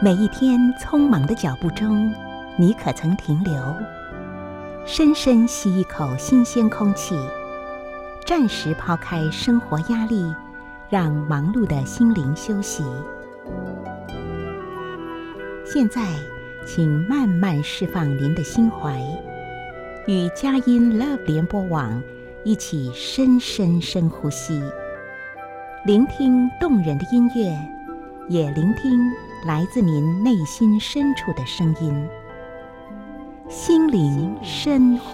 每一天匆忙的脚步中，你可曾停留，深深吸一口新鲜空气，暂时抛开生活压力，让忙碌的心灵休息。现在，请慢慢释放您的心怀，与佳音 Love 联播网一起深呼吸，聆听动人的音乐，也聆听来自您内心深处的声音，心灵深呼